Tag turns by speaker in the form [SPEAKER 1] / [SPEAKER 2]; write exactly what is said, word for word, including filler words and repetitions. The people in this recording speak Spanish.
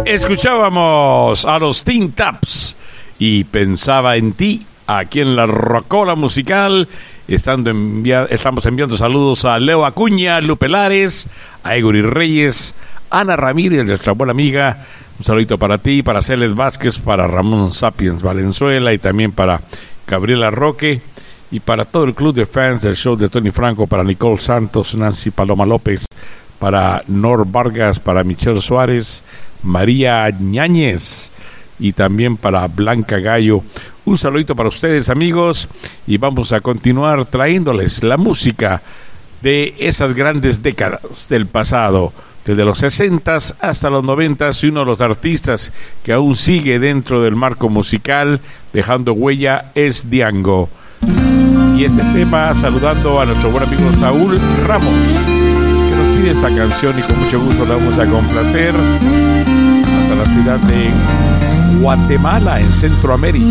[SPEAKER 1] Escuchábamos a los Tin Taps y Pensaba en ti, aquí en la Rocola Musical. Estando envia- estamos enviando saludos a Leo Acuña, Lupe Lares, a Egory Reyes, Ana Ramírez, nuestra buena amiga. Un saludito para ti, para Celes Vázquez, para Ramón Sapiens Valenzuela y también para Gabriela Roque y para todo el club de fans del show de Tony Franco, para Nicole Santos, Nancy Paloma López, para Nor Vargas, para Michelle Suárez, María Ñáñez y también para Blanca Gallo. Un saludito para ustedes, amigos, y vamos a continuar trayéndoles la música de esas grandes décadas del pasado, desde los sesentas hasta los noventas, y uno de los artistas que aún sigue dentro del marco musical, dejando huella, es Diango. Y este tema saludando a nuestro buen amigo Saúl Ramos, que nos pide esta canción y con mucho gusto la vamos a complacer hasta la ciudad de Guatemala, en Centroamérica.